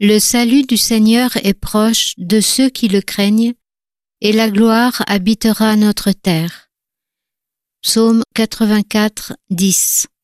Le salut du Seigneur est proche de ceux qui le craignent, et la gloire habitera notre terre. Psaume 84, 10.